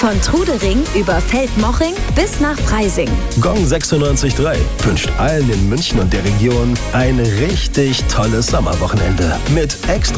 Von Trudering über Feldmoching bis nach Freising. Gong 96.3 wünscht allen in München und der Region ein richtig tolles Sommerwochenende mit extra